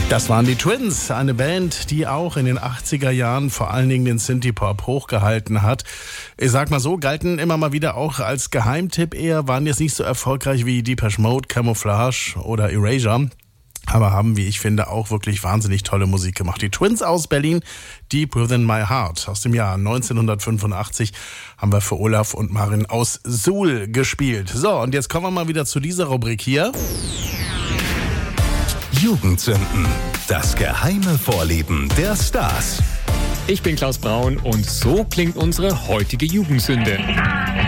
Das waren die Twins, eine Band, die auch in den 80er Jahren vor allen Dingen den Synthie-Pop hochgehalten hat. Ich sag mal so, galten immer mal wieder auch als Geheimtipp eher, waren jetzt nicht so erfolgreich wie Depeche Mode, Camouflage oder Erasure. Aber haben, wie ich finde, auch wirklich wahnsinnig tolle Musik gemacht. Die Twins aus Berlin, Deep Within My Heart, aus dem Jahr 1985, haben wir für Olaf und Marin aus Suhl gespielt. So, und jetzt kommen wir mal wieder zu dieser Rubrik hier. Jugendsünden, das geheime Vorleben der Stars. Ich bin Klaus Braun und so klingt unsere heutige Jugendsünde.